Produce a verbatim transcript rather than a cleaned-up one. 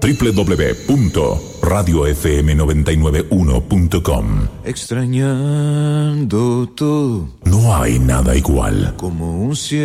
doble u doble u doble u punto radio f m noventa y nueve uno punto com. Extrañando todo. No hay nada igual. Como un cielo.